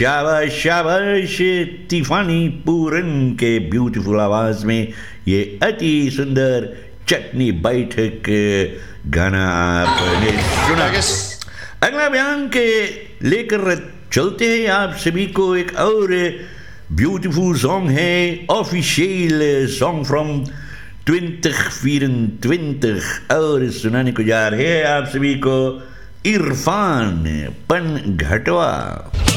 शाबाश शाबाश, तूफानी पूरन के ब्यूटीफुल आवाज में ये अति सुंदर चटनी बैठक गाना आपने सुना। अगला बयान के लेकर चलते हैं आप सभी को एक और ब्यूटीफुल सॉन्ग है, ऑफिशियल सॉन्ग फ्रॉम 2024 और सुनाने को जा रहे हैं आप सभी को इरफान पन घटवा।